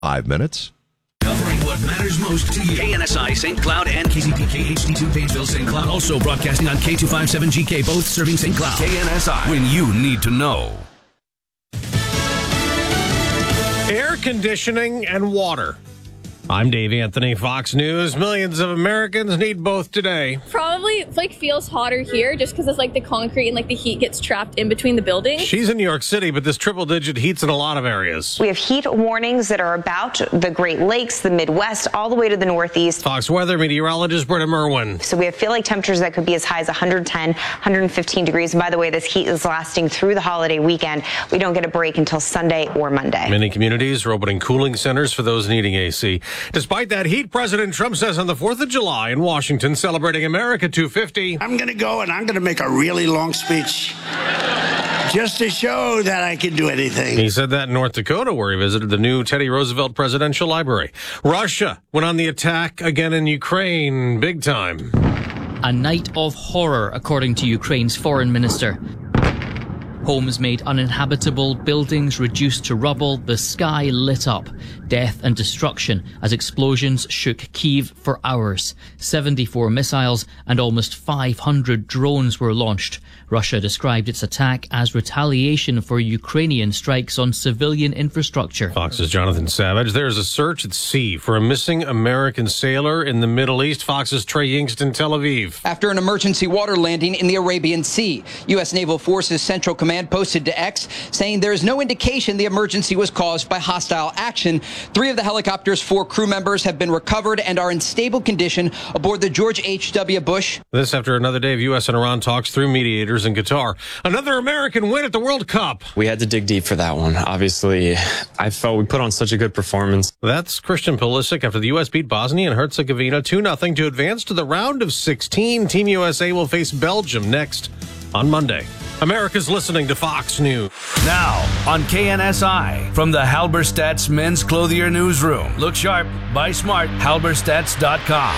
5 minutes. Covering what matters most to you. KNSI St. Cloud and KZPK HD2 Pageville St. Cloud. Also broadcasting on K257GK, both serving St. Cloud. KNSI, when you need to know. Air conditioning and water. I'm Dave Anthony, Fox News. Millions of Americans need both today. Probably feels hotter here just because it's the concrete and the heat gets trapped in between the buildings. She's in New York City, but this triple-digit heat's in a lot of areas. We have heat warnings that are about the Great Lakes, the Midwest, all the way to the Northeast. Fox weather meteorologist Britta Merwin. So we have feel-like temperatures that could be as high as 110, 115 degrees. And by the way, this heat is lasting through the holiday weekend. We don't get a break until Sunday or Monday. Many communities are opening cooling centers for those needing AC. Despite that heat, President Trump says on the 4th of July in Washington, celebrating America 250. I'm going to go and I'm going to make a really long speech just to show that I can do anything. He said that in North Dakota, where he visited the new Teddy Roosevelt Presidential Library. Russia went on the attack again in Ukraine, big time. A night of horror, according to Ukraine's foreign minister. Homes made uninhabitable, buildings reduced to rubble, the sky lit up. Death and destruction as explosions shook Kyiv for hours. 74 missiles and almost 500 drones were launched. Russia described its attack as retaliation for Ukrainian strikes on civilian infrastructure. Fox's Jonathan Savage. There's a search at sea for a missing American sailor in the Middle East. Fox's Trey Yingst in Tel Aviv. After an emergency water landing in the Arabian Sea, U.S. Naval Forces Central Command posted to X saying there is no indication the emergency was caused by hostile action. 3 of the helicopter's 4 crew members have been recovered and are in stable condition aboard the George H.W. Bush. This after another day of U.S. and Iran talks through mediators in Qatar. Another American win at the World Cup. We had to dig deep for that one. Obviously, I felt we put on such a good performance. That's Christian Pulisic after the U.S. beat Bosnia and Herzegovina 2-0 to advance to the round of 16. Team USA will face Belgium next on Monday. America's listening to Fox News. Now on KNSI from the Halberstadt's Men's Clothier Newsroom. Look sharp, buy smart, halberstadts.com.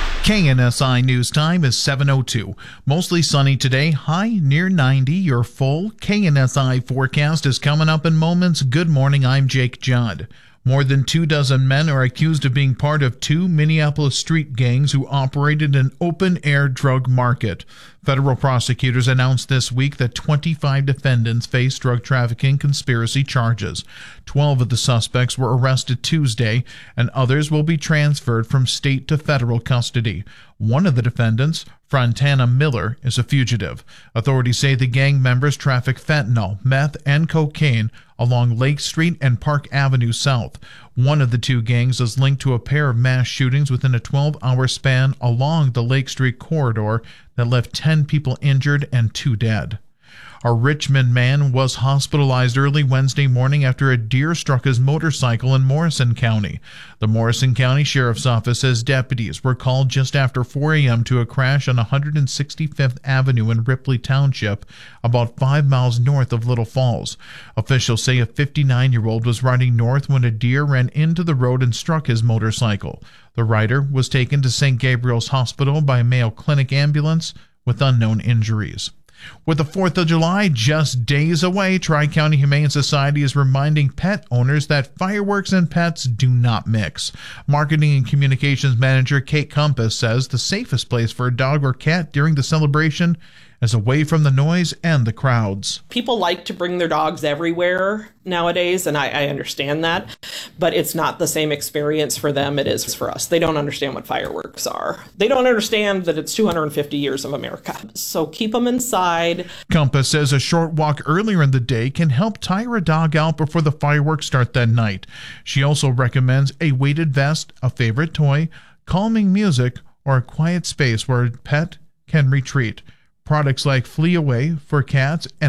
KNSI News Time is 7:02. Mostly sunny today, high near 90. Your full KNSI forecast is coming up in moments. Good morning, I'm Jake Judd. More than 24 men are accused of being part of 2 Minneapolis street gangs who operated an open-air drug market. Federal prosecutors announced this week that 25 defendants face drug trafficking conspiracy charges. 12 of the suspects were arrested Tuesday, and others will be transferred from state to federal custody. One of the defendants, Frontana Miller, is a fugitive. Authorities say the gang members traffic fentanyl, meth, and cocaine along Lake Street and Park Avenue South. One of the 2 gangs is linked to a pair of mass shootings within a 12-hour span along the Lake Street corridor that left 10 people injured and 2 dead. A Richmond man was hospitalized early Wednesday morning after a deer struck his motorcycle in Morrison County. The Morrison County Sheriff's Office says deputies were called just after 4 a.m. to a crash on 165th Avenue in Ripley Township, about 5 miles north of Little Falls. Officials say a 59-year-old was riding north when a deer ran into the road and struck his motorcycle. The rider was taken to St. Gabriel's Hospital by a Mayo Clinic ambulance with unknown injuries. With the 4th of July just days away, Tri-County Humane Society is reminding pet owners that fireworks and pets do not mix. Marketing and Communications Manager Kate Compass says the safest place for a dog or cat during the celebration is away from the noise and the crowds. People like to bring their dogs everywhere nowadays, and I understand that, but it's not the same experience for them it is for us. They don't understand what fireworks are. They don't understand that it's 250 years of America. So keep them inside. Compass says a short walk earlier in the day can help tire a dog out before the fireworks start that night. She also recommends a weighted vest, a favorite toy, calming music, or a quiet space where a pet can retreat. Products like Flee Away for cats and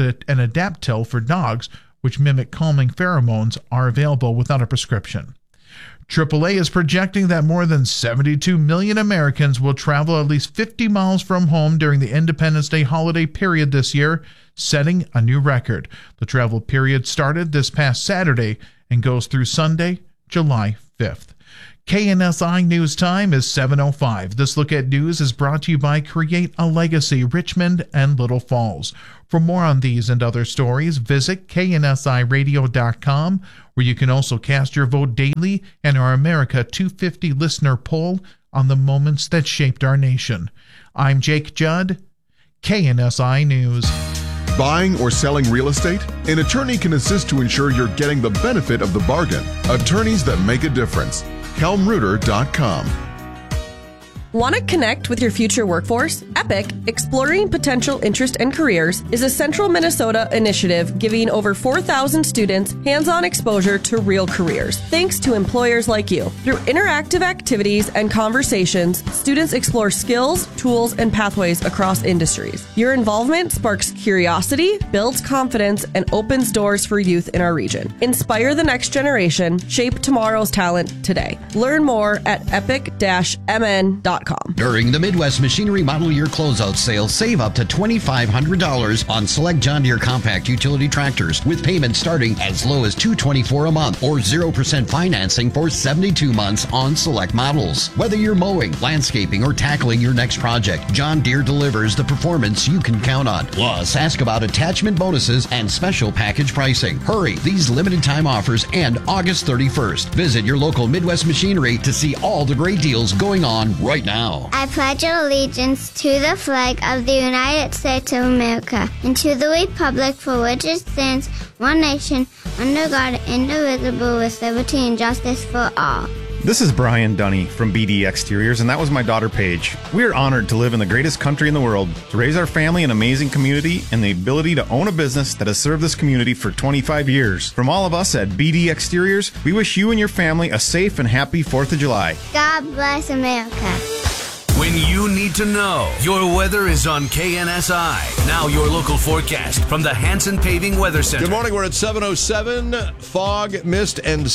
Adaptil for dogs, which mimic calming pheromones, are available without a prescription. AAA is projecting that more than 72 million Americans will travel at least 50 miles from home during the Independence Day holiday period this year, setting a new record. The travel period started this past Saturday and goes through Sunday, July 5th. KNSI News Time is 7:05. This look at news is brought to you by Create a Legacy, Richmond and Little Falls. For more on these and other stories, visit KNSIRadio.com, where you can also cast your vote daily in our America 250 listener poll on the moments that shaped our nation. I'm Jake Judd, KNSI News. Buying or selling real estate? An attorney can assist to ensure you're getting the benefit of the bargain. Attorneys that make a difference. KelmReuter.com. Want to connect with your future workforce? EPIC, Exploring Potential Interest and Careers, is a Central Minnesota initiative giving over 4,000 students hands-on exposure to real careers, thanks to employers like you. Through interactive activities and conversations, students explore skills, tools, and pathways across industries. Your involvement sparks curiosity, builds confidence, and opens doors for youth in our region. Inspire the next generation, shape tomorrow's talent today. Learn more at epic-mn.com. During the Midwest Machinery Model Year Closeout Sale, save up to $2,500 on select John Deere compact utility tractors with payments starting as low as $224 a month or 0% financing for 72 months on select models. Whether you're mowing, landscaping, or tackling your next project, John Deere delivers the performance you can count on. Plus, ask about attachment bonuses and special package pricing. Hurry, these limited time offers end August 31st. Visit your local Midwest Machinery to see all the great deals going on right now. I pledge allegiance to the flag of the United States of America and to the republic for which it stands, one nation, under God, indivisible, with liberty and justice for all. This is Brian Dunny from BD Exteriors, and that was my daughter Paige. We are honored to live in the greatest country in the world, to raise our family an amazing community, and the ability to own a business that has served this community for 25 years. From all of us at BD Exteriors, we wish you and your family a safe and happy 4th of July. God bless America. When you need to know, your weather is on KNSI. Now your local forecast from the Hanson Paving Weather Center. Good morning. We're at 7:07. Fog, mist, and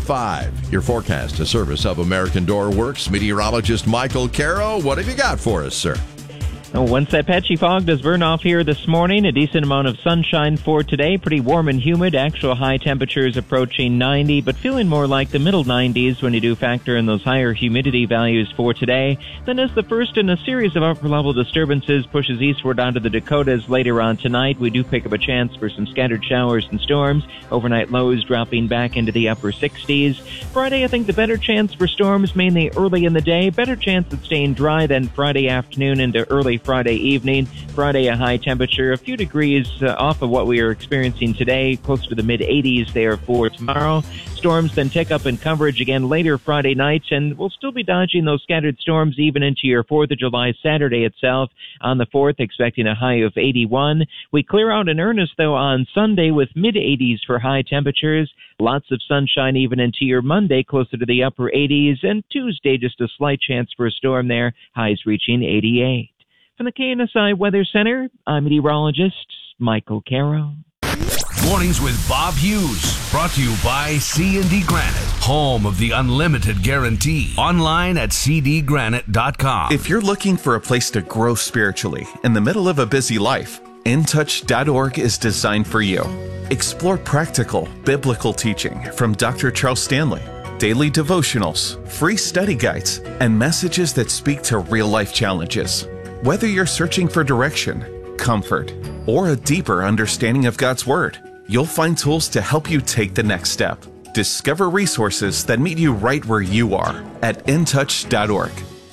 65. Your forecast, a service of American Door Works. Meteorologist Michael Caro. What have you got for us, sir? Once that patchy fog does burn off here this morning, a decent amount of sunshine for today. Pretty warm and humid. Actual high temperatures approaching 90, but feeling more like the middle 90s when you do factor in those higher humidity values for today. Then as the first in a series of upper-level disturbances pushes eastward onto the Dakotas later on tonight, we do pick up a chance for some scattered showers and storms. Overnight lows dropping back into the upper 60s. Friday, I think the better chance for storms mainly early in the day. Better chance of staying dry than Friday afternoon into early Friday evening. Friday, a high temperature, a few degrees off of what we are experiencing today, close to the mid-80s there for tomorrow. Storms then take up in coverage again later Friday night, and we'll still be dodging those scattered storms even into your 4th of July Saturday itself. On the 4th, expecting a high of 81. We clear out in earnest, though, on Sunday with mid-80s for high temperatures. Lots of sunshine even into your Monday, closer to the upper 80s, and Tuesday, just a slight chance for a storm there, highs reaching 88. From the KNSI Weather Center, I'm meteorologist Michael Caro. Mornings with Bob Hughes, brought to you by C&D Granite, home of the unlimited guarantee. Online at cdgranite.com. If you're looking for a place to grow spiritually in the middle of a busy life, InTouch.org is designed for you. Explore practical, biblical teaching from Dr. Charles Stanley, daily devotionals, free study guides, and messages that speak to real-life challenges. Whether you're searching for direction, comfort, or a deeper understanding of God's Word, you'll find tools to help you take the next step. Discover resources that meet you right where you are at InTouch.org.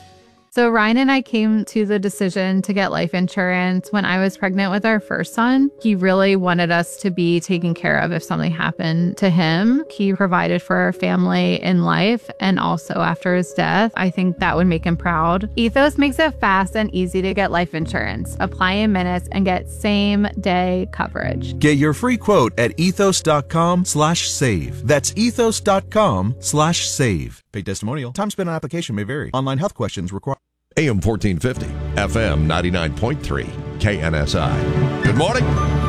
So Ryan and I came to the decision to get life insurance when I was pregnant with our first son. He really wanted us to be taken care of if something happened to him. He provided for our family in life and also after his death. I think that would make him proud. Ethos makes it fast and easy to get life insurance. Apply in minutes and get same-day coverage. Get your free quote at ethos.com/save. That's ethos.com/save. Paid testimonial. Time spent on application may vary. Online health questions require. AM 1450, FM 99.3, KNSI. Good morning.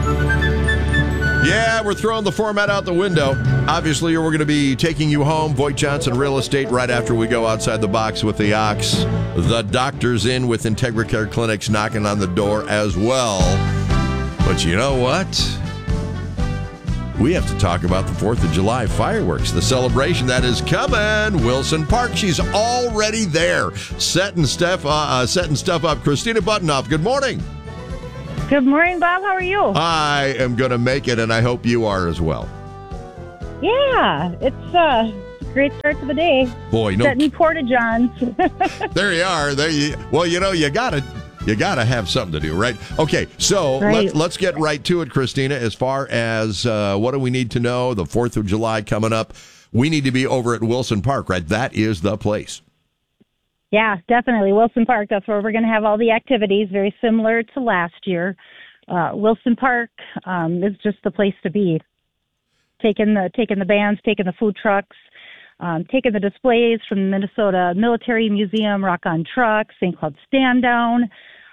Yeah, we're throwing the format out the window. Obviously, we're going to be taking you home, Voight Johnson Real Estate, right after we go outside the box with the Ox. The doctor's in with IntegraCare Clinics knocking on the door as well. But you know what? We have to talk about the 4th of July fireworks, the celebration that is coming. Wilson Park, she's already there, setting stuff up. Christina Buttonoff, good morning. Good morning, Bob. How are you? I am going to make it, and I hope you are as well. Yeah, it's a great start to the day. Boy, no. Setting Porta-Johns. There you are. Well, you gotta have something to do, right? Okay, so Right. let's get right to it, Christina. As far as what do we need to know? The 4th of July coming up. We need to be over at Wilson Park, right? That is the place. Yeah, definitely. Wilson Park, that's where we're going to have all the activities, very similar to last year. Wilson Park is just the place to be. Taking the bands, taking the food trucks, taking the displays from the Minnesota Military Museum, Rock on Truck, St. Cloud Stand Down.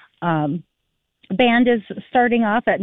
Band is starting off at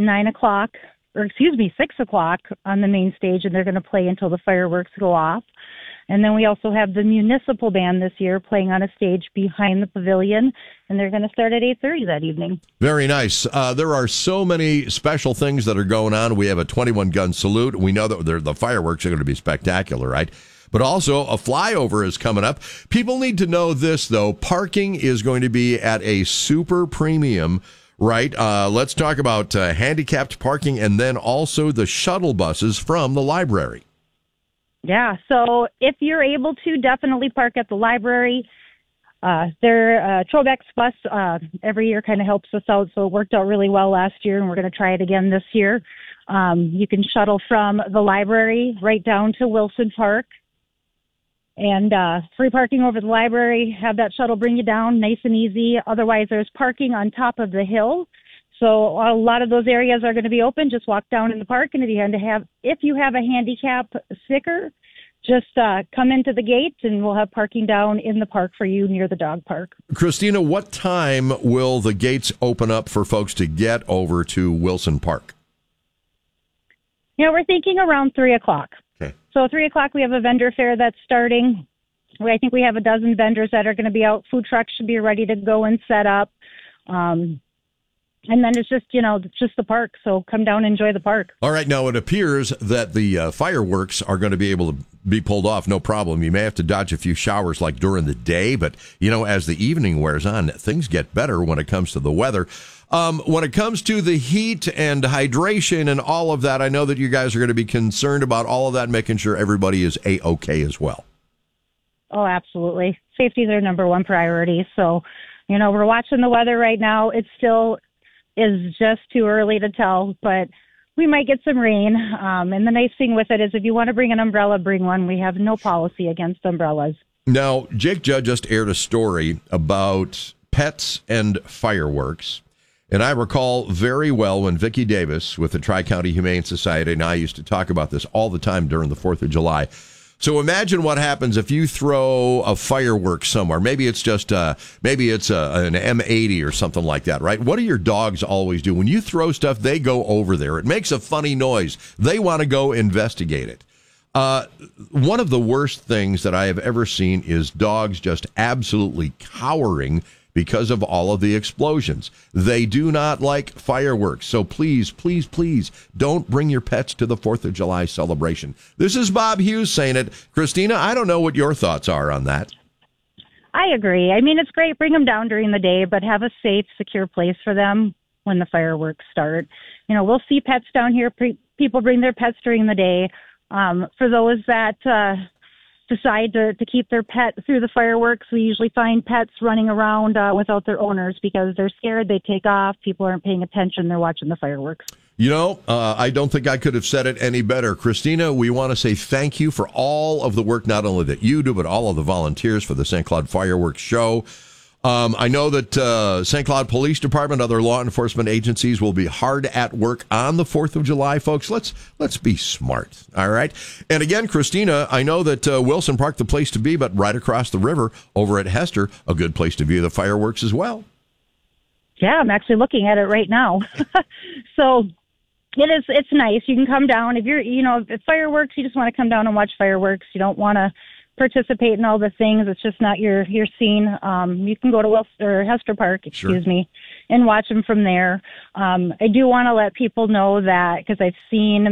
6 o'clock on the main stage, and they're going to play until the fireworks go off. And then we also have the municipal band this year playing on a stage behind the pavilion, and they're going to start at 8:30 that evening. Very nice. There are so many special things that are going on. We have a 21-gun salute. We know that the fireworks are going to be spectacular, right? But also a flyover is coming up. People need to know this, though. Parking is going to be at a super premium, right? Let's talk about handicapped parking and then also the shuttle buses from the library. Yeah, so if you're able to, definitely park at the library. Their Trobex bus every year kind of helps us out, so it worked out really well last year, and we're going to try it again this year. You can shuttle from the library right down to Wilson Park, and free parking over the library. Have that shuttle bring you down nice and easy. Otherwise, there's parking on top of the hill. So a lot of those areas are going to be open. Just walk down in the park, and if you have a handicap sticker, just come into the gate, and we'll have parking down in the park for you near the dog park. Christina, what time will the gates open up for folks to get over to Wilson Park? We're thinking around 3 o'clock. Okay. So 3 o'clock, we have a vendor fair that's starting. I think we have a dozen vendors that are going to be out. Food trucks should be ready to go and set up. And then it's just, just the park. So come down and enjoy the park. All right. Now, it appears that the fireworks are going to be able to be pulled off. No problem. You may have to dodge a few showers like during the day. But, as the evening wears on, things get better when it comes to the weather. When it comes to the heat and hydration and all of that, I know that you guys are going to be concerned about all of that, making sure everybody is A-OK as well. Oh, absolutely. Safety is our number one priority. So, we're watching the weather right now. It still is just too early to tell, but we might get some rain. And the nice thing with it is if you want to bring an umbrella, bring one. We have no policy against umbrellas. Now, Jake Judd just aired a story about pets and fireworks. And I recall very well when Vicki Davis with the Tri-County Humane Society and I used to talk about this all the time during the 4th of July. So imagine what happens if you throw a firework somewhere. Maybe it's just an M80 or something like that, right? What do your dogs always do? When you throw stuff, they go over there. It makes a funny noise. They want to go investigate it. One of the worst things that I have ever seen is dogs just absolutely cowering because of all of the explosions. They do not like fireworks. So please, please, please don't bring your pets to the 4th of July celebration. This is Bob Hughes saying it. Christina, I don't know what your thoughts are on that. I agree. I mean, it's great. Bring them down during the day, but have a safe, secure place for them when the fireworks start. We'll see pets down here. People bring their pets during the day. For those that decide to keep their pet through the fireworks, we usually find pets running around without their owners because they're scared. They take off. People aren't paying attention. They're watching the fireworks. I don't think I could have said it any better. Christina, we want to say thank you for all of the work, not only that you do, but all of the volunteers for the St. Cloud Fireworks Show. I know that St. Cloud Police Department, other law enforcement agencies will be hard at work on the 4th of July, folks. Let's be smart, all right? And again, Christina, I know that Wilson Park, the place to be, but right across the river over at Hester, a good place to view the fireworks as well. Yeah, I'm actually looking at it right now. So it's nice. You can come down. If you're, if fireworks, you just want to come down and watch fireworks. You don't want to participate in all the things. It's just not your scene. You can go to Hester Park, and watch them from there. I do want to let people know that because I've seen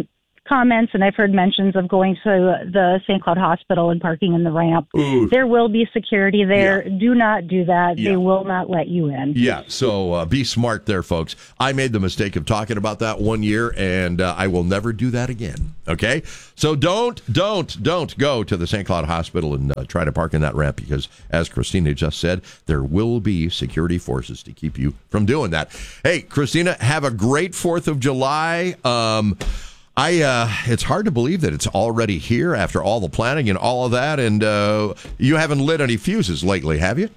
comments, and I've heard mentions of going to the St. Cloud Hospital and parking in the ramp. Ooh. There will be security there. Yeah. Do not do that. Yeah. They will not let you in. Yeah, so be smart there, folks. I made the mistake of talking about that one year, and I will never do that again, okay? So don't go to the St. Cloud Hospital and try to park in that ramp because, as Christina just said, there will be security forces to keep you from doing that. Hey, Christina, have a great 4th of July. It's hard to believe that it's already here after all the planning and all of that, and you haven't lit any fuses lately, have you?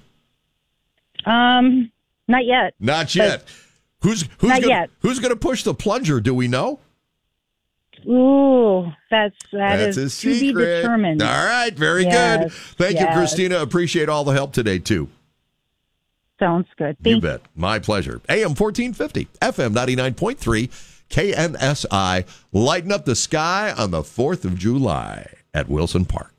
Not yet. Not yet. Who's not gonna, yet. Who's going to push the plunger? Do we know? Ooh, that That's is a to secret. be determined. All right, very Yes, good. Thank you, Christina. Appreciate all the help today, too. Sounds good. You bet. My pleasure. AM 1450, FM 99.3, KNSI, lighting up the sky on the 4th of July at Wilson Park.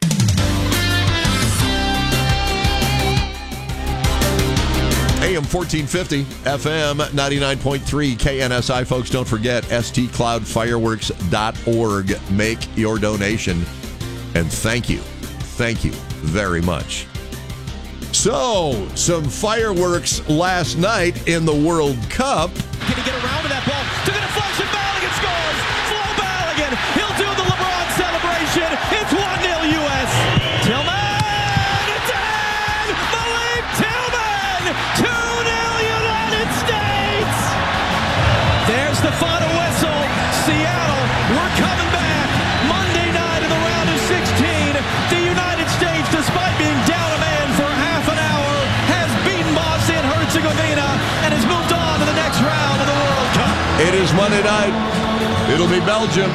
AM 1450, FM 99.3, KNSI. Folks, don't forget, stcloudfireworks.org. Make your donation. And thank you very much. So, some fireworks last night in the World Cup. Can he get around to that ball? To the deflection, Balogun scores! Flo Balogun, he'll do the LeBron celebration. It's 1-0 U.S. Tillman! It's in! Malik Tillman! 2-0 United States! There's the final whistle. Seattle, we're coming back. Monday night in the round of 16. The United States, despite being down a man for half an hour, has beaten Bosnia and Herzegovina and has moved on to the next round of the World Cup. It is Monday night. It'll be Belgium.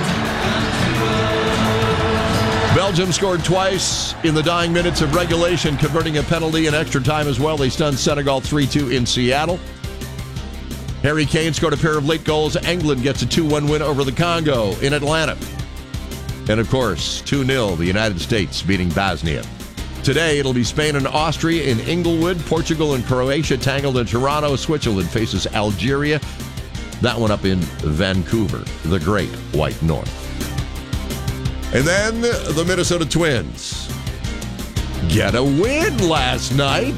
Belgium scored twice in the dying minutes of regulation, converting a penalty in extra time as well. They stunned Senegal 3-2 in Seattle. Harry Kane scored a pair of late goals. England gets a 2-1 win over the Congo in Atlanta. And, of course, 2-0, the United States beating Bosnia. Today, it'll be Spain and Austria in Inglewood. Portugal and Croatia tangled in Toronto. Switzerland faces Algeria. That one up in Vancouver, the great white north. And then the Minnesota Twins get a win last night.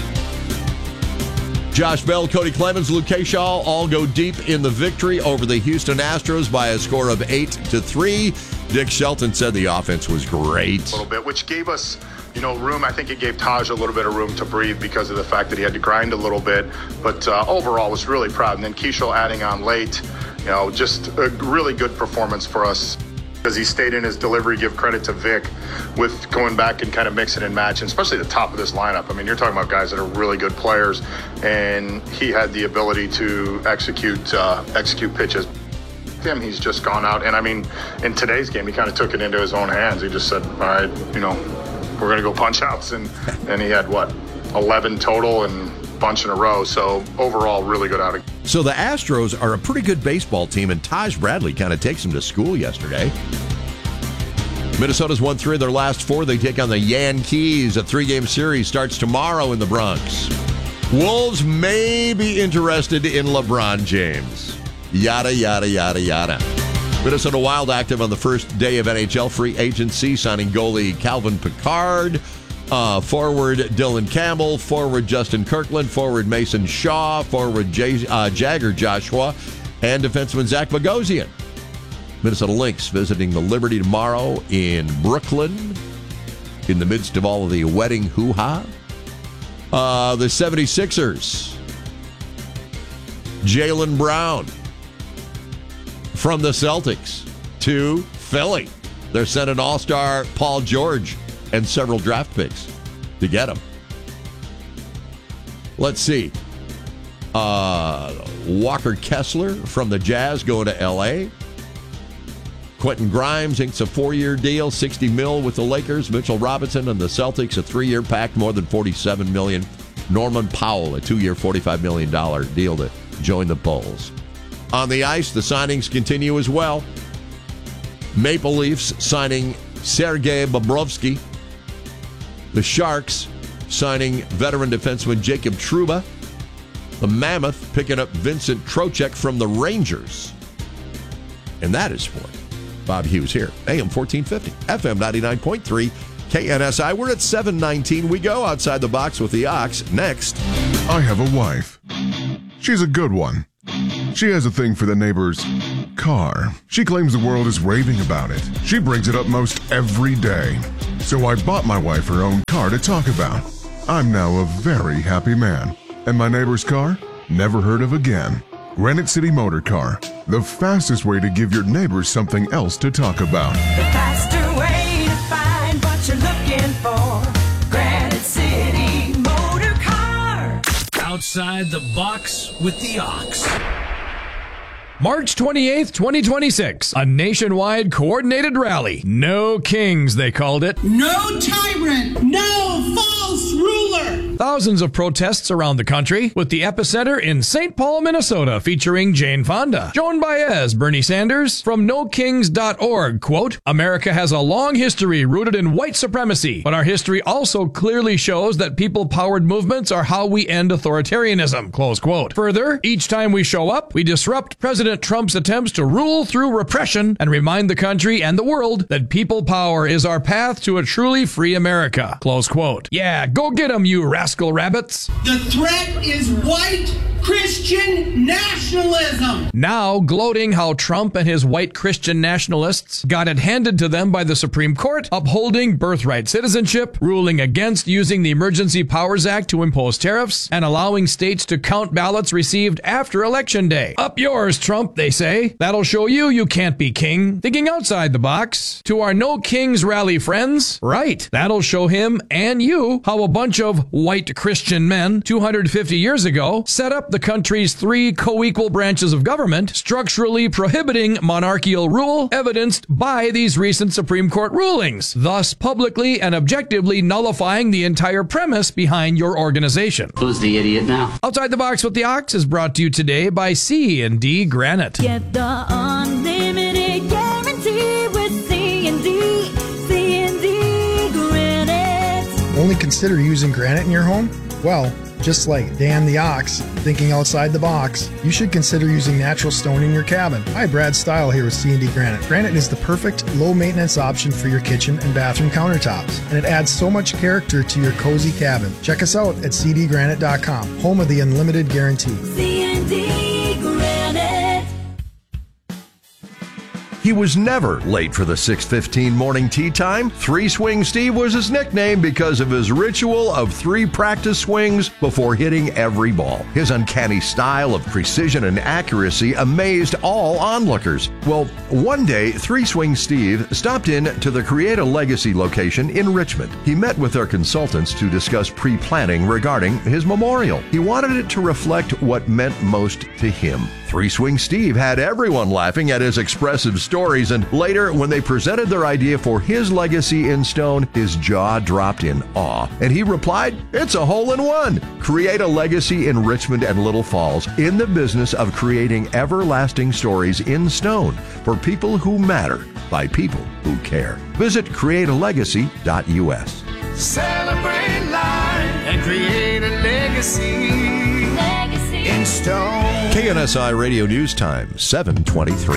Josh Bell, Cody Clemens, Luke Kershaw all go deep in the victory over the Houston Astros by a score of 8-3. Dick Shelton said the offense was great. A little bit, which gave us, room. I think it gave Taj a little bit of room to breathe because of the fact that he had to grind a little bit. But overall, was really proud. And then Kershaw adding on late, just a really good performance for us. Because he stayed in his delivery, give credit to Vic with going back and kind of mixing and matching, especially the top of this lineup. I mean, you're talking about guys that are really good players, and he had the ability to execute pitches. Him, he's just gone out, and I mean, in today's game, he kind of took it into his own hands. He just said, all right, we're going to go punch outs, and he had 11 total and bunch in a row. So overall, really good outing. So the Astros are a pretty good baseball team, and Taj Bradley kind of takes them to school yesterday. Minnesota's won 3 of their last 4. They take on the Yankees. A 3-game series starts tomorrow in the Bronx. Wolves may be interested in LeBron James. Yada, yada, yada, yada. Minnesota Wild active on the first day of NHL free agency, signing goalie Calvin Pickard, forward Dylan Campbell, forward Justin Kirkland, forward Mason Shaw, forward Jagger Joshua, and defenseman Zach Bogosian. Minnesota Lynx visiting the Liberty tomorrow in Brooklyn in the midst of all of the wedding hoo-ha. The 76ers, Jaylen Brown from the Celtics to Philly. They're sending all-star Paul George and several draft picks to get him. Let's see. Walker Kessler from the Jazz going to L.A. Quentin Grimes inks a 4-year deal, $60 million with the Lakers. Mitchell Robinson and the Celtics, a 3-year pact, more than $47 million. Norman Powell, a 2-year, $45 million deal to join the Bulls. On the ice, the signings continue as well. Maple Leafs signing Sergei Bobrovsky. The Sharks signing veteran defenseman Jacob Trouba. The Mammoth picking up Vincent Trocheck from the Rangers. And that is sport. Bob Hughes here, AM 1450, FM 99.3, KNSI. We're at 7:19. We go outside the box with the Ox next. I have a wife. She's a good one. She has a thing for the neighbor's car. She claims the world is raving about it. She brings it up most every day. So I bought my wife her own car to talk about. I'm now a very happy man. And my neighbor's car? Never heard of again. Granite City Motor Car. The fastest way to give your neighbors something else to talk about. The faster way to find what you're looking for. Granite City Motor Car. Outside the box with the Ox. March 28th, 2026, a nationwide coordinated rally. No kings, they called it. No tyrant, no false ruler. Thousands of protests around the country, with the epicenter in St. Paul, Minnesota, featuring Jane Fonda, Joan Baez, Bernie Sanders. From NoKings.org, quote, America has a long history rooted in white supremacy, but our history also clearly shows that people-powered movements are how we end authoritarianism, close quote. Further, each time we show up, we disrupt President Trump's attempts to rule through repression and remind the country and the world that people power is our path to a truly free America, close quote. Yeah, go get 'em, you rascal rabbits. The threat is white Christian nationalism. Now gloating how Trump and his white Christian nationalists got it handed to them by the Supreme Court, upholding birthright citizenship, ruling against using the Emergency Powers Act to impose tariffs, and allowing states to count ballots received after Election Day. Up yours, Trump, they say. That'll show you can't be king. Thinking outside the box. To our No Kings rally friends, right, that'll show him and you how a bunch of white Christian men 250 years ago set up the country's 3 co-equal branches of government, structurally prohibiting monarchical rule, evidenced by these recent Supreme Court rulings, thus publicly and objectively nullifying the entire premise behind your organization. Who's the idiot now? Outside the Box with the Ox is brought to you today by C&D Granite. Get the unlimited guarantee with C&D Granite. Only consider using granite in your home? Well, just like Dan the Ox, thinking outside the box, you should consider using natural stone in your cabin. Hi, Brad Style here with C&D Granite. Granite is the perfect low-maintenance option for your kitchen and bathroom countertops, and it adds so much character to your cozy cabin. Check us out at cdgranite.com, home of the unlimited guarantee. C&D Granite. He was never late for the 6:15 morning tee time. 3-Swing Steve was his nickname because of his ritual of 3 practice swings before hitting every ball. His uncanny style of precision and accuracy amazed all onlookers. Well, one day, 3-Swing Steve stopped in to the Create a Legacy location in Richmond. He met with their consultants to discuss pre-planning regarding his memorial. He wanted it to reflect what meant most to him. 3-Swing Steve had everyone laughing at his expressive stories, and later, when they presented their idea for his legacy in stone, his jaw dropped in awe, and he replied, "It's a hole-in-one." Create a Legacy in Richmond and Little Falls, in the business of creating everlasting stories in stone for people who matter by people who care. Visit createalegacy.us. Celebrate life and create a legacy. In stone. KNSI Radio News Time, 7:23.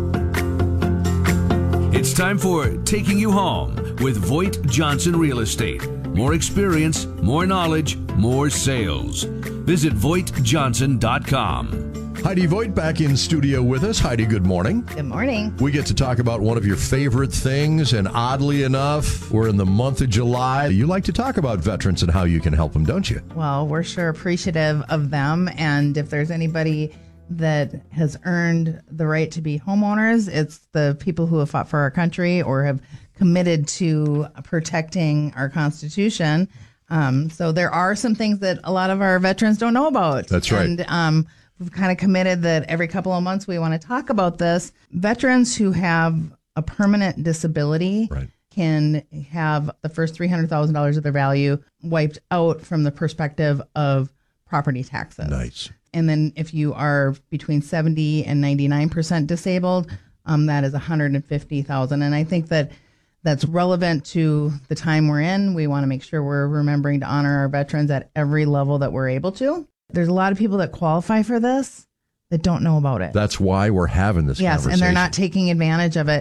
It's time for Taking You Home with Voigt Johnson Real Estate. More experience, more knowledge, more sales. Visit VoigtJohnson.com. Heidi Voigt back in studio with us. Heidi, good morning. Good morning. We get to talk about one of your favorite things, and oddly enough, we're in the month of July. You like to talk about veterans and how you can help them, don't you? Well, we're sure appreciative of them, and if there's anybody that has earned the right to be homeowners, it's the people who have fought for our country or have committed to protecting our Constitution. So there are some things that a lot of our veterans don't know about. That's right. And we've kind of committed that every couple of months we want to talk about this. Veterans who have a permanent disability can have the first $300,000 of their value wiped out from the perspective of property taxes. Nice. And then if you are between 70 and 99% disabled, that is $150,000. And I think that that's relevant to the time we're in. We want to make sure we're remembering to honor our veterans at every level that we're able to. There's a lot of people that qualify for this that don't know about it. That's why we're having this conversation. Yes, and they're not taking advantage of it.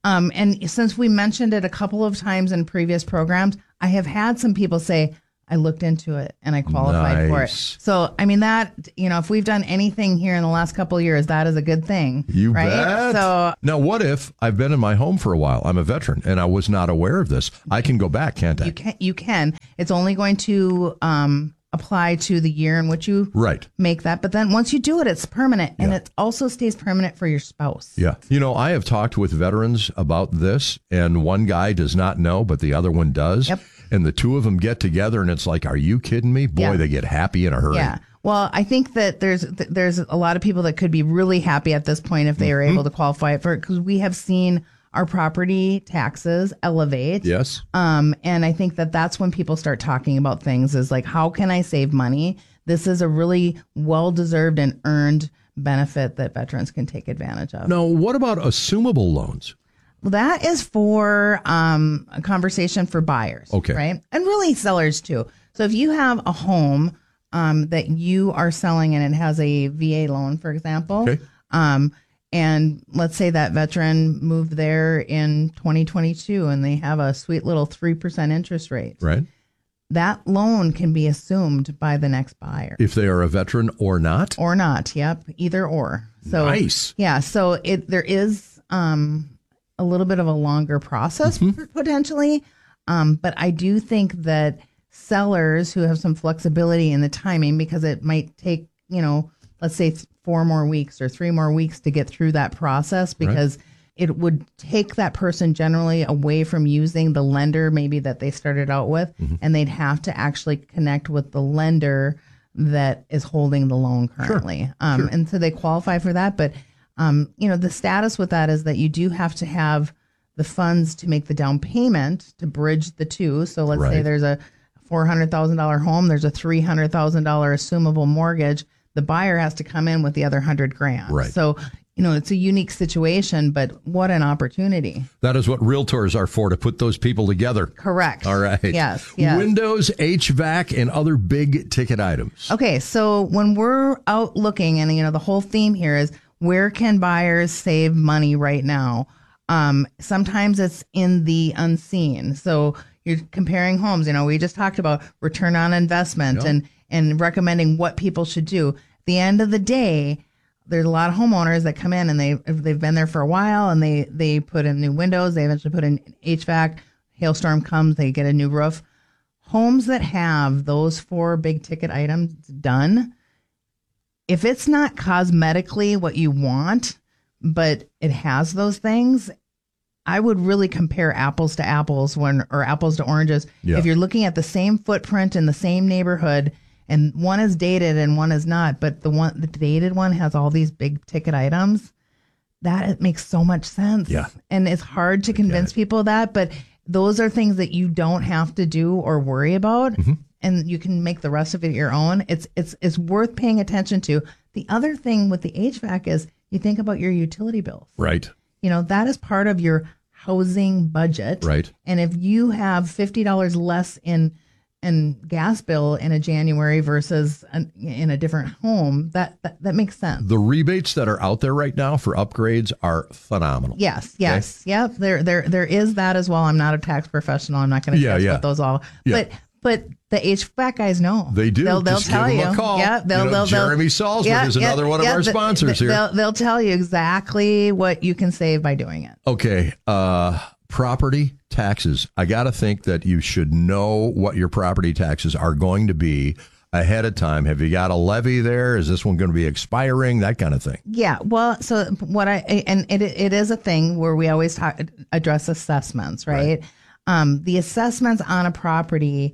And since we mentioned it a couple of times in previous programs, I have had some people say, I looked into it and I qualified for it. So, I mean, that, if we've done anything here in the last couple of years, that is a good thing. You right? bet. So, now, what if I've been in my home for a while? I'm a veteran and I was not aware of this. I can go back, can't I? You can. It's only going to apply to the year in which you make that. But then once you do it, it's permanent. And it also stays permanent for your spouse. Yeah. I have talked with veterans about this, and one guy does not know, but the other one does. Yep. And the two of them get together, and it's like, are you kidding me? Boy, they get happy in a hurry. Yeah. Well, I think that there's a lot of people that could be really happy at this point if they are able to qualify for it, because we have seen our property taxes elevate. Yes. And I think that that's when people start talking about things is like, how can I save money? This is a really well-deserved and earned benefit that veterans can take advantage of. Now, what about assumable loans? Well, that is for a conversation for buyers. Okay. Right. And really sellers too. So if you have a home that you are selling and it has a VA loan, for example, and let's say that veteran moved there in 2022 and they have a sweet little 3% interest rate. Right. That loan can be assumed by the next buyer. If they are a veteran or not? Or not. Yep. Either or. So, nice. Yeah. So there is a little bit of a longer process potentially. But I do think that sellers who have some flexibility in the timing, because it might take, let's say 4 more weeks or 3 more weeks to get through that process, because it would take that person generally away from using the lender maybe that they started out with, and they'd have to actually connect with the lender that is holding the loan currently. And so they qualify for that. But, the status with that is that you do have to have the funds to make the down payment to bridge the two. So let's say there's a $400,000 home, there's a $300,000 assumable mortgage. The buyer has to come in with the other $100,000. Right. So, it's a unique situation, but what an opportunity. That is what realtors are for, to put those people together. Correct. All right. Yes. Windows, HVAC, and other big ticket items. Okay. So when we're out looking, and, the whole theme here is, where can buyers save money right now? Sometimes it's in the unseen. So you're comparing homes. We just talked about return on investment and recommending what people should do. At the end of the day, there's a lot of homeowners that come in and they've been there for a while and they put in new windows. They eventually put in HVAC. Hailstorm comes, they get a new roof. Homes that have those 4 big ticket items done, if it's not cosmetically what you want, but it has those things, I would really compare apples to apples or apples to oranges. Yeah. If you're looking at the same footprint in the same neighborhood, and one is dated and one is not, but the dated one has all these big ticket items, that it makes so much sense. Yeah. And it's hard to convince people that, but those are things that you don't have to do or worry about. And you can make the rest of it your own. It's worth paying attention to. The other thing with the HVAC is you think about your utility bills. Right. That is part of your housing budget. Right. And if you have $50 less in gas bill in a January versus in a different home, that makes sense. The rebates that are out there right now for upgrades are phenomenal. Yes. Yep. There is that as well. I'm not a tax professional. I'm not going to guess what those all. But the HVAC guys know. They do. They'll Just tell give you. them a call. Yeah, Jeremy Salzman is another one of our sponsors here. They'll tell you exactly what you can save by doing it. Okay. Property taxes. I got to think that you should know what your property taxes are going to be ahead of time. Have you got a levy there? Is this one going to be expiring? That kind of thing. Yeah. Well, so it is a thing where we always address assessments, right? The assessments on a property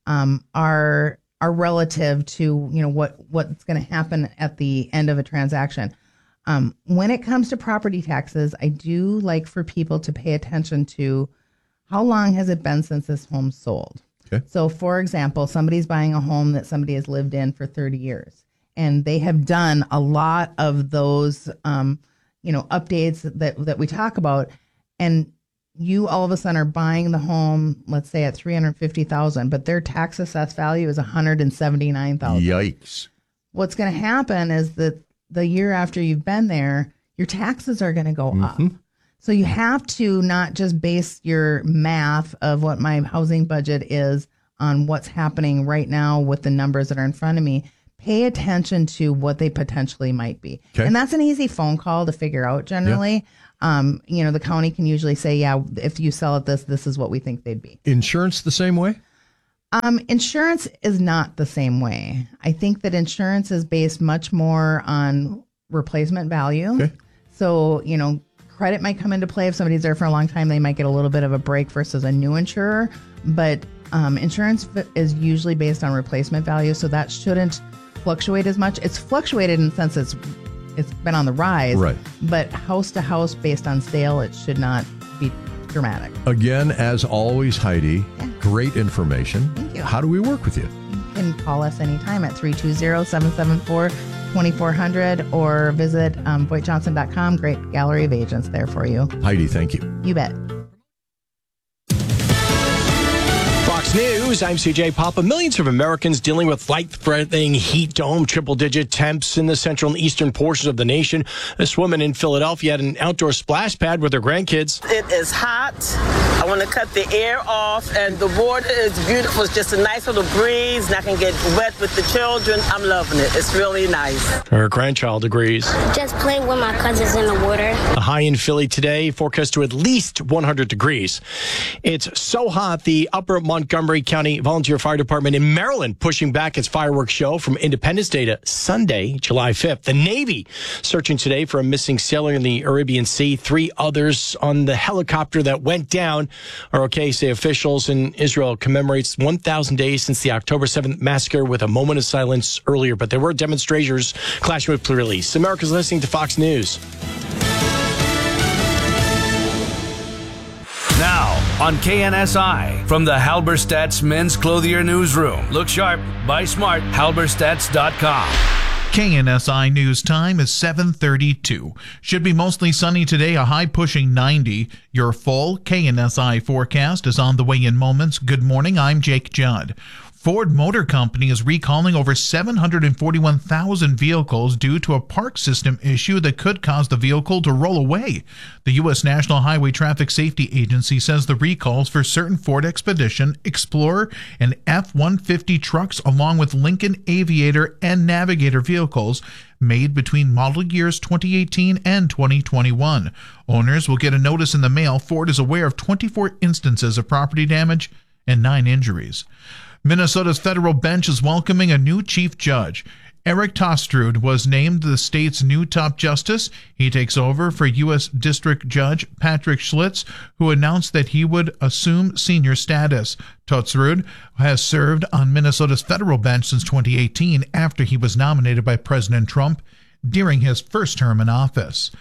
are relative to what's going to happen at the end of a transaction. When it comes to property taxes, I do like for people to pay attention to how long has it been since this home sold. Okay. So, for example, somebody's buying a home that somebody has lived in for 30 years, and they have done a lot of those, updates that we talk about, and you all of a sudden are buying the home, let's say at $350,000, but their tax assessed value is $179,000. Yikes! What's going to happen is that the year after you've been there, your taxes are going to go up. So you have to not just base your math of what my housing budget is on what's happening right now with the numbers that are in front of me. Pay attention to what they potentially might be. Okay. And that's an easy phone call to figure out generally. Yeah. The county can usually say, yeah, if you sell at this is what we think they'd be. Insurance the same way? Insurance is not the same way. I think that insurance is based much more on replacement value. Okay. So, credit might come into play. If somebody's there for a long time, they might get a little bit of a break versus a new insurer. But insurance is usually based on replacement value, so that shouldn't fluctuate as much. It's fluctuated in the sense it's been on the rise, right? But house to house based on sale, it should not be dramatic. Again, as always, Heidi, great information. Thank you. How do we work with you? You can call us anytime at 320-774-2400 or visit VoightJohnson.com. Great gallery of agents there for you. Heidi, thank you. You bet. Fox News, I'm CJ Papa. Millions of Americans dealing with life-threatening heat dome, triple-digit temps in the central and eastern portions of the nation. This woman in Philadelphia had an outdoor splash pad with her grandkids. It is hot. I want to cut the air off, and the water is beautiful. It's just a nice little breeze, and I can get wet with the children. I'm loving it. It's really nice. Her grandchild agrees. Just playing with my cousins in the water. A high in Philly today, forecast to at least 100 degrees. It's so hot, the Upper Montgomery County Volunteer Fire Department in Maryland pushing back its fireworks show from Independence Day to Sunday, July 5th. The Navy searching today for a missing sailor in the Arabian Sea. 3 others on the helicopter that went down are okay, say officials. And Israel commemorates 1,000 days since the October 7th massacre with a moment of silence earlier. But there were demonstrators clashing with police. America's listening to Fox News. Now on KNSI from the Halberstadt's Men's Clothier Newsroom. Look sharp, buy smart, halberstadts.com. KNSI News Time is 7:32. Should be mostly sunny today, a high pushing 90. Your full KNSI forecast is on the way in moments. Good morning, I'm Jake Judd. Ford Motor Company is recalling over 741,000 vehicles due to a park system issue that could cause the vehicle to roll away. The U.S. National Highway Traffic Safety Agency says the recalls for certain Ford Expedition, Explorer, and F-150 trucks, along with Lincoln Aviator and Navigator vehicles, made between model years 2018 and 2021. Owners will get a notice in the mail. Ford is aware of 24 instances of property damage and 9 injuries. Minnesota's federal bench is welcoming a new chief judge. Eric Tostrud was named the state's new top justice. He takes over for U.S. District Judge Patrick Schlitz, who announced that he would assume senior status. Tostrud has served on Minnesota's federal bench since 2018 after he was nominated by President Trump during his first term in office.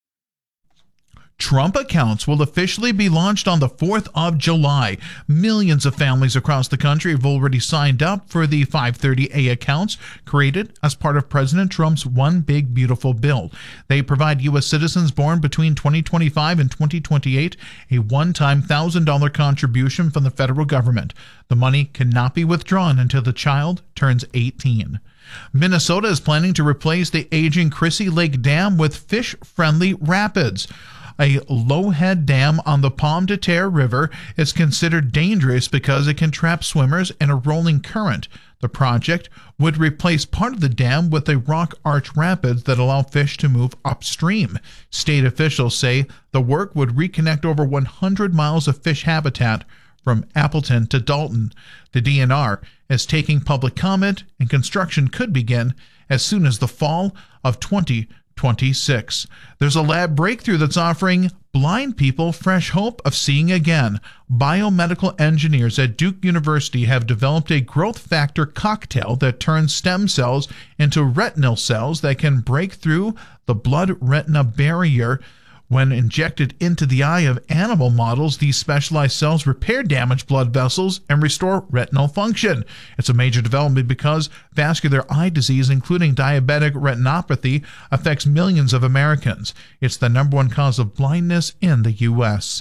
Trump accounts will officially be launched on the 4th of July. Millions of families across the country have already signed up for the 530A accounts created as part of President Trump's One Big Beautiful Bill. They provide U.S. citizens born between 2025 and 2028 a one-time $1,000 contribution from the federal government. The money cannot be withdrawn until the child turns 18. Minnesota is planning to replace the aging Crissy Lake Dam with fish-friendly rapids. A low-head dam on the Pomme de Terre River is considered dangerous because it can trap swimmers in a rolling current. The project would replace part of the dam with a rock arch rapids that allow fish to move upstream. State officials say the work would reconnect over 100 miles of fish habitat from Appleton to Dalton. The DNR is taking public comment, and construction could begin as soon as the fall of 2026. There's a lab breakthrough that's offering blind people fresh hope of seeing again. Biomedical engineers at Duke University have developed a growth factor cocktail that turns stem cells into retinal cells that can break through the blood-retina barrier. When injected into the eye of animal models, these specialized cells repair damaged blood vessels and restore retinal function. It's a major development because vascular eye disease, including diabetic retinopathy, affects millions of Americans. It's the #1 cause of blindness in the U.S.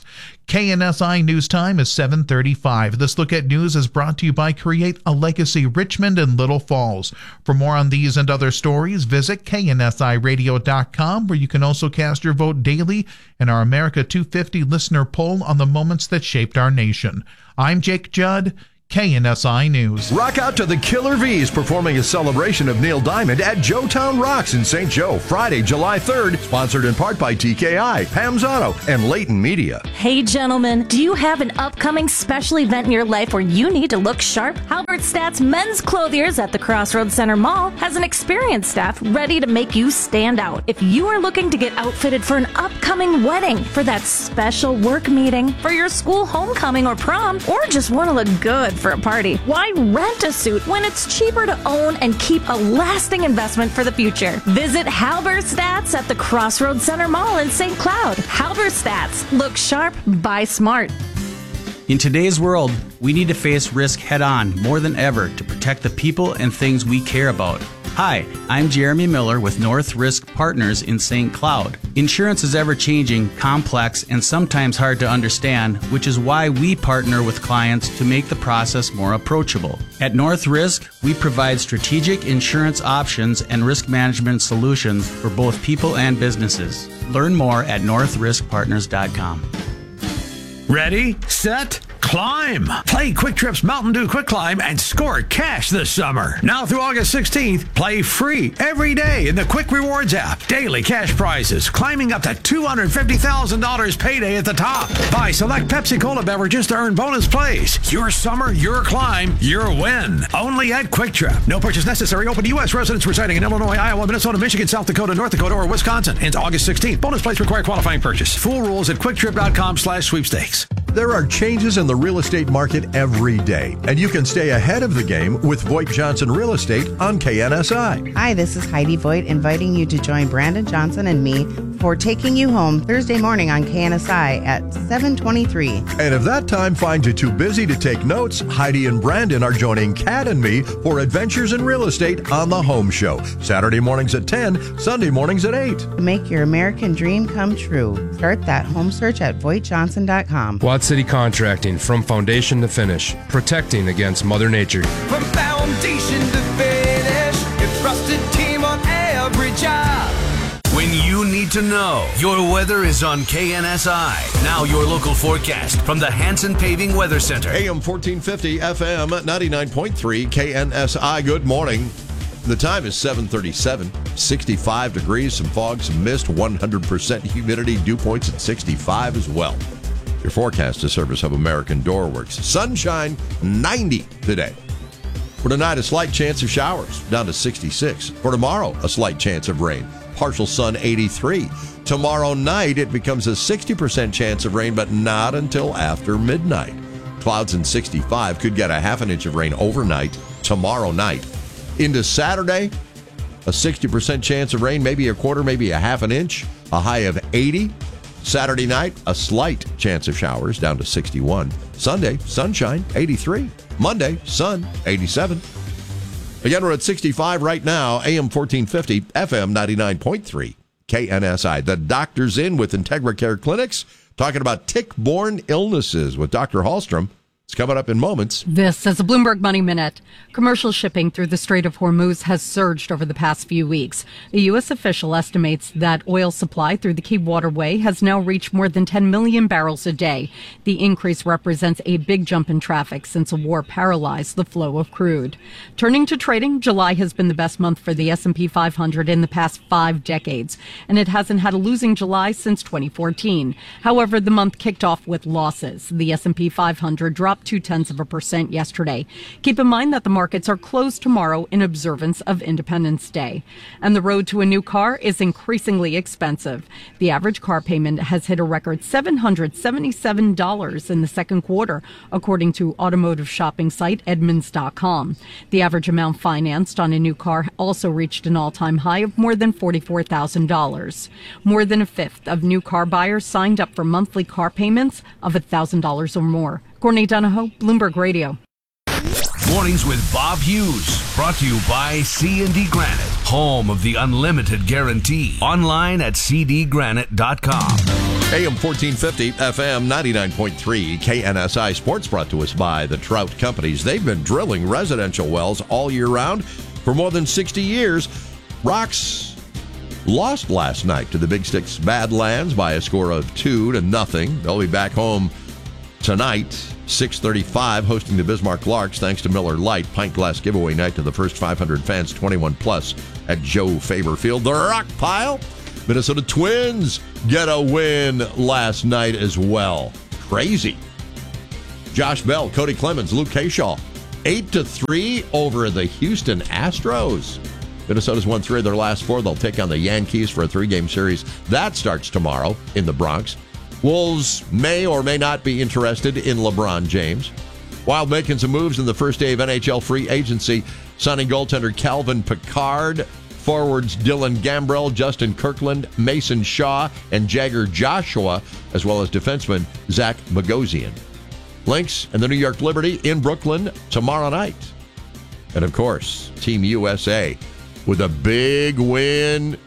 KNSI News Time is 7:35. This look at news is brought to you by Create a Legacy Richmond and Little Falls. For more on these and other stories, visit KNSIRadio.com, where you can also cast your vote daily in our America 250 listener poll on the moments that shaped our nation. I'm Jake Judd, KNSI News. Rock out to the Killer V's performing a celebration of Neil Diamond at Joetown Rocks in St. Joe, Friday, July 3rd, sponsored in part by TKI, Pam's Auto, and Leighton Media. Hey gentlemen, do you have an upcoming special event in your life where you need to look sharp? Halberstadt's Men's Clothiers at the Crossroads Center Mall has an experienced staff ready to make you stand out. If you are looking to get outfitted for an upcoming wedding, for that special work meeting, for your school homecoming or prom, or just want to look good for a party, why rent a suit when it's cheaper to own and keep a lasting investment for the future? Visit Halberstadt's at the Crossroads Center Mall in St. Cloud. Halberstadt's. Look sharp, buy smart. In today's world, we need to face risk head-on more than ever to protect the people and things we care about. Hi, I'm Jeremy Miller with North Risk Partners in St. Cloud. Insurance is ever-changing, complex, and sometimes hard to understand, which is why we partner with clients to make the process more approachable. At North Risk, we provide strategic insurance options and risk management solutions for both people and businesses. Learn more at northriskpartners.com. Ready, set, climb. Play Quick Trip's Mountain Dew Quick Climb and score cash this summer. Now through August 16th, play free every day in the Quick Rewards app. Daily cash prizes climbing up to $250,000 payday at the top. Buy select Pepsi Cola beverages to earn bonus plays. Your summer, your climb, your win. Only at Quick Trip. No purchase necessary. Open to U.S. residents residing in Illinois, Iowa, Minnesota, Michigan, South Dakota, North Dakota, or Wisconsin. Ends August 16th. Bonus plays require qualifying purchase. Full rules at quicktrip.com/sweepstakes. There are changes in the real estate market every day, and you can stay ahead of the game with Voigt Johnson Real Estate on KNSI. Hi, this is Heidi Voigt, inviting you to join Brandon Johnson and me for Taking You Home Thursday morning on KNSI at 7:23. And if that time finds you too busy to take notes, Heidi and Brandon are joining Kat and me for Adventures in Real Estate on the Home Show. Saturday mornings at 10, Sunday mornings at 8. Make your American dream come true. Start that home search at VoigtJohnson.com. Watt City Contracting, from foundation to finish, protecting against Mother Nature. From foundation to finish, your trusted team on every job. When you need to know, your weather is on KNSI. Now your local forecast from the Hanson Paving Weather Center. AM 1450, FM 99.3, KNSI. Good morning. The time is 7:37, 65 degrees, some fog, some mist, 100% humidity, dew points at 65 as well. Your forecast is service of American Doorworks. Sunshine, 90 today. For tonight, a slight chance of showers, down to 66. For tomorrow, a slight chance of rain. Partial sun, 83. Tomorrow night, it becomes a 60% chance of rain, but not until after midnight. Clouds and 65, could get a half an inch of rain overnight tomorrow night. Into Saturday, a 60% chance of rain, maybe a quarter, maybe a half an inch, a high of 80. Saturday night, a slight chance of showers, down to 61. Sunday, sunshine, 83. Monday, sun, 87. Again, we're at 65 right now, AM 1450, FM 99.3, KNSI. The doctor's in with Integra Care Clinics, talking about tick-borne illnesses with Dr. Hallstrom. It's coming up in moments. This is a Bloomberg Money Minute. Commercial shipping through the Strait of Hormuz has surged over the past few weeks. A U.S. official estimates that oil supply through the key waterway has now reached more than 10 million barrels a day. The increase represents a big jump in traffic since a war paralyzed the flow of crude. Turning to trading, July has been the best month for the S&P 500 in the past 5 decades, and it hasn't had a losing July since 2014. However, the month kicked off with losses. The S&P 500 dropped 0.2% yesterday. Keep in mind that the markets are closed tomorrow in observance of Independence Day. And the road to a new car is increasingly expensive. The average car payment has hit a record $777 in the second quarter, according to automotive shopping site Edmunds.com. The average amount financed on a new car also reached an all-time high of more than $44,000. More than a fifth of new car buyers signed up for monthly car payments of $1,000 or more. Courtney Donahoe, Bloomberg Radio. Mornings with Bob Hughes. Brought to you by C&D Granite, home of the unlimited guarantee. Online at cdgranite.com. AM 1450, FM 99.3, KNSI Sports, brought to us by the Trout Companies. They've been drilling residential wells all year round for more than 60 years. Rocks lost last night to the Big Sticks Badlands by a score of 2-0. They'll be back home tonight, 6:35, hosting the Bismarck Larks, thanks to Miller Lite. Pint glass giveaway night to the first 500 fans, 21 plus, at Joe Faber Field. The Rock Pile, Minnesota Twins get a win last night as well. Crazy. Josh Bell, Cody Clemens, Luke Kershaw, 8-3 over the Houston Astros. Minnesota's won 3 of their last 4. They'll take on the Yankees for a 3-game series. That starts tomorrow in the Bronx. Wolves may or may not be interested in LeBron James. Wild making some moves in the first day of NHL free agency, signing goaltender Calvin Pickard, forwards Dylan Gambrell, Justin Kirkland, Mason Shaw, and Jagger Joshua, as well as defenseman Zach Bogosian. Lynx and the New York Liberty in Brooklyn tomorrow night. And, of course, Team USA with a big win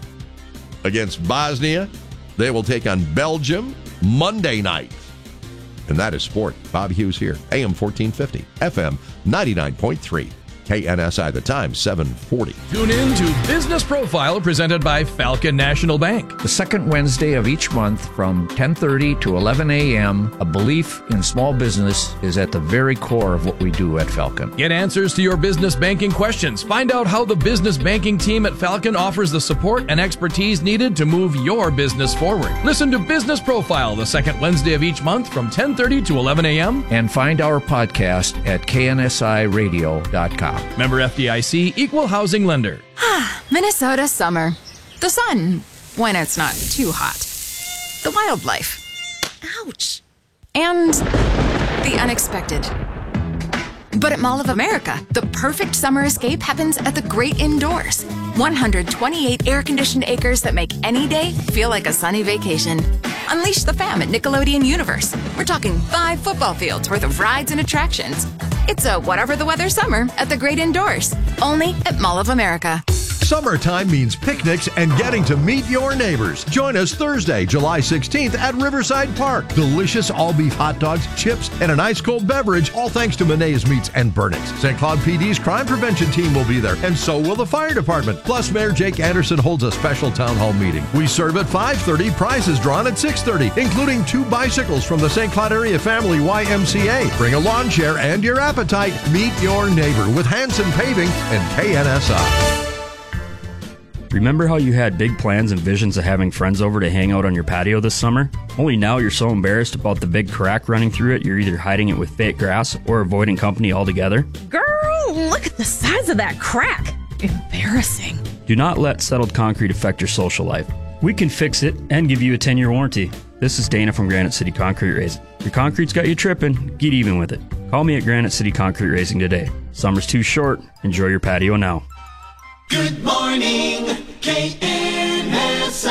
against Bosnia. They will take on Belgium Monday night. And that is sport. Bob Hughes here, AM 1450, FM 99.3. KNSI, the time, 7:40. Tune in to Business Profile, presented by Falcon National Bank. The second Wednesday of each month from 10:30 to 11 a.m., a belief in small business is at the very core of what we do at Falcon. Get answers to your business banking questions. Find out how the business banking team at Falcon offers the support and expertise needed to move your business forward. Listen to Business Profile the second Wednesday of each month from 10:30 to 11 a.m. And find our podcast at knsiradio.com. Member FDIC, Equal Housing Lender. Minnesota summer. The sun, when it's not too hot. The wildlife. Ouch. And the unexpected. But at Mall of America, the perfect summer escape happens at the great indoors. 128 air-conditioned acres that make any day feel like a sunny vacation. Unleash the fam at Nickelodeon Universe. We're talking 5 football fields worth of rides and attractions. It's a whatever the weather summer at the great indoors. Only at Mall of America. Summertime means picnics and getting to meet your neighbors. Join us Thursday, July 16th at Riverside Park. Delicious all-beef hot dogs, chips, and an ice-cold beverage, all thanks to Menae's Meats and Burnett's. St. Cloud PD's crime prevention team will be there, and so will the fire department. Plus, Mayor Jake Anderson holds a special town hall meeting. We serve at 5:30, prizes drawn at 6:30, including 2 bicycles from the St. Cloud Area Family YMCA. Bring a lawn chair and your appetite. Meet your neighbor with Hanson Paving and KNSI. Remember how you had big plans and visions of having friends over to hang out on your patio this summer? Only now you're so embarrassed about the big crack running through it, you're either hiding it with fake grass or avoiding company altogether. Girl, look at the size of that crack. Embarrassing. Do not let settled concrete affect your social life. We can fix it and give you a 10-year warranty. This is Dana from Granite City Concrete Raising. Your concrete's got you tripping, get even with it. Call me at Granite City Concrete Raising today. Summer's too short. Enjoy your patio now. Good morning, KNSI.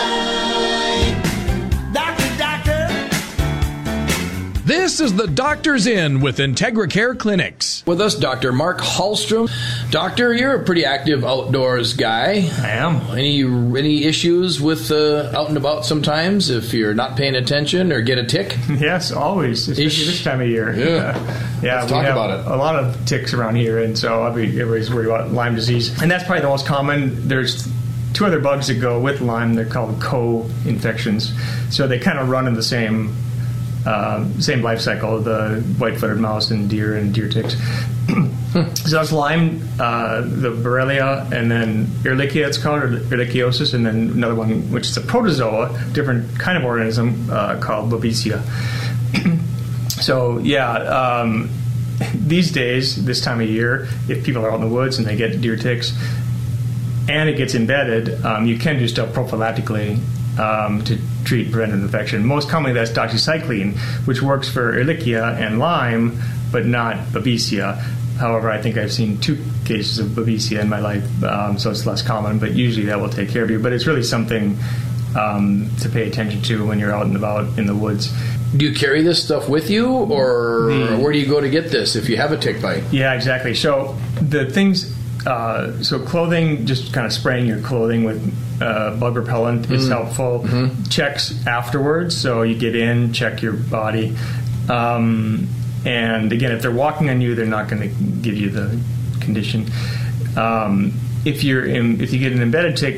Doctor. This is the Doctor's In with Integra Care Clinics. With us, Dr. Mark Hallstrom. Doctor, you're a pretty active outdoors guy. I am. Any issues with out and about sometimes if you're not paying attention or get a tick? Yes, always, especially this time of year. Yeah. Let's talk about it. A lot of ticks around here, and so everybody's worried about Lyme disease. And that's probably the most common. There's 2 other bugs that go with Lyme. They're called co-infections. So they kind of run in the same life cycle, the white-footed mouse and deer ticks. So that's Lyme, the Borrelia, and then Ehrlichia, it's called, or Ehrlichiosis, and then another one, which is a protozoa, different kind of organism called Babesia. So, these days, this time of year, if people are out in the woods and they get deer ticks, and it gets embedded, you can do stuff prophylactically to treat preventive infection. Most commonly, that's doxycycline, which works for Ehrlichia and Lyme, but not Babesia. However, I think I've seen 2 cases of Babesia in my life, so it's less common, but usually that will take care of you. But it's really something to pay attention to when you're out and about in the woods. Do you carry this stuff with you, or where do you go to get this if you have a tick bite? Yeah, exactly. So the things So clothing, just kind of spraying your clothing with bug repellent is helpful. Checks afterwards, so you get in, check your body. And again, if they're walking on you, they're not going to give you the condition. If you get an embedded tick,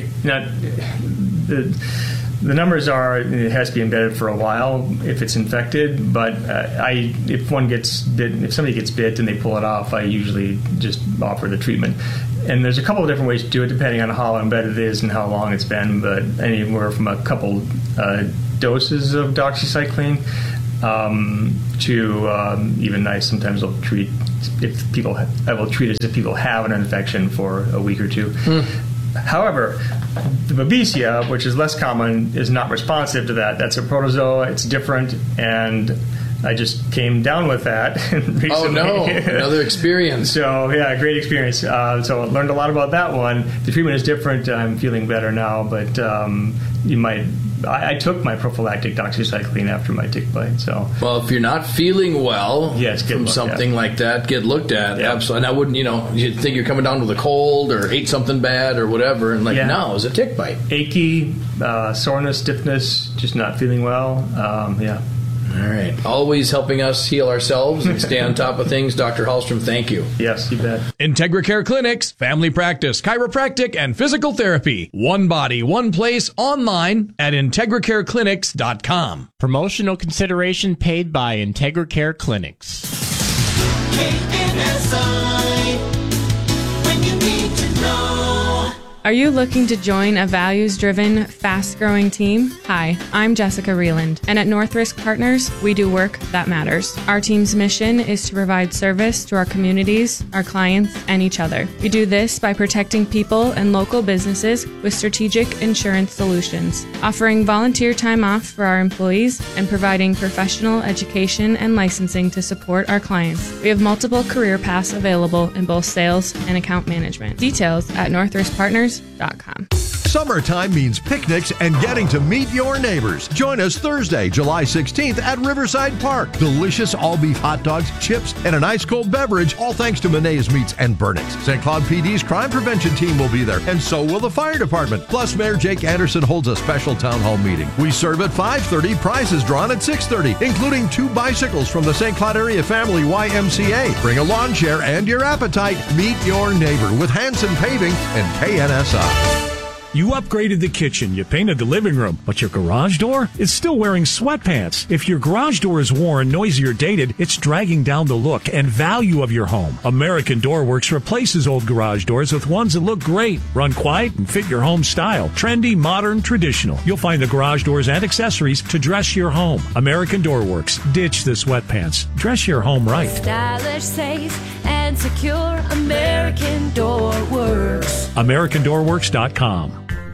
the numbers are it has to be embedded for a while if it's infected. But if somebody gets bit and they pull it off, I usually just offer the treatment. And there's a couple of different ways to do it depending on how embedded it is and how long it's been. But anywhere from a couple doses of doxycycline to even I sometimes will treat I will treat as if people have an infection for a week or two. However, the Babesia, which is less common, is not responsive to that. That's a protozoa. It's different, and I just came down with that recently. Oh, no. Another experience. So, yeah, great experience. So I learned a lot about that one. The treatment is different. I'm feeling better now, but I took my prophylactic doxycycline after my tick bite. So, well, if you're not feeling well from something like that, get looked at. Yeah. Absolutely. And I wouldn't, you'd think you're coming down with a cold or ate something bad or whatever, and no, it was a tick bite. Achy, soreness, stiffness, just not feeling well. All right. Always helping us heal ourselves and stay on top of things. Dr. Hallstrom, thank you. Yes, you bet. IntegraCare Clinics, family practice, chiropractic, and physical therapy. One body, one place, online at IntegraCareClinics.com. Promotional consideration paid by IntegraCare Clinics. KNSI, when you need to know. Are you looking to join a values-driven, fast-growing team? Hi, I'm Jessica Reeland, and at North Risk Partners, we do work that matters. Our team's mission is to provide service to our communities, our clients, and each other. We do this by protecting people and local businesses with strategic insurance solutions, offering volunteer time off for our employees, and providing professional education and licensing to support our clients. We have multiple career paths available in both sales and account management. Details at northriskpartners.com. Summertime means picnics and getting to meet your neighbors. Join us Thursday, July 16th at Riverside Park. Delicious all-beef hot dogs, chips, and an ice-cold beverage, all thanks to Menae's Meats and Burnix. St. Cloud PD's crime prevention team will be there, and so will the fire department. Plus, Mayor Jake Anderson holds a special town hall meeting. We serve at 5:30, prizes drawn at 6:30, including 2 bicycles from the St. Cloud Area Family YMCA. Bring a lawn chair and your appetite. Meet your neighbor with Hanson Paving and KNSI. You upgraded the kitchen, you painted the living room, but your garage door is still wearing sweatpants. If your garage door is worn, noisy, or dated, it's dragging down the look and value of your home. American Door Works replaces old garage doors with ones that look great, run quiet, and fit your home style. Trendy, modern, traditional. You'll find the garage doors and accessories to dress your home. American Door Works. Ditch the sweatpants. Dress your home right. Stylish, safe, and secure. American Door Works. AmericanDoorWorks.com.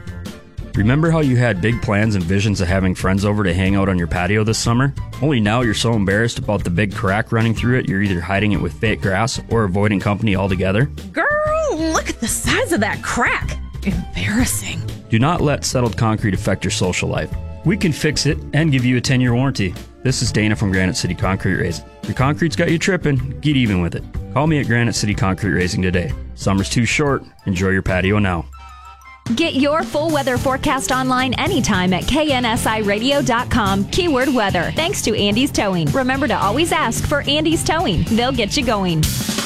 Remember how you had big plans and visions of having friends over to hang out on your patio this summer? Only now you're so embarrassed about the big crack running through it, you're either hiding it with fake grass or avoiding company altogether? Girl, look at the size of that crack. Embarrassing. Do not let settled concrete affect your social life. We can fix it and give you a 10-year warranty. This is Dana from Granite City Concrete Raising. Your concrete's got you tripping, get even with it. Call me at Granite City Concrete Raising today. Summer's too short. Enjoy your patio now. Get your full weather forecast online anytime at KNSIRadio.com. Keyword weather. Thanks to Andy's Towing. Remember to always ask for Andy's Towing. They'll get you going.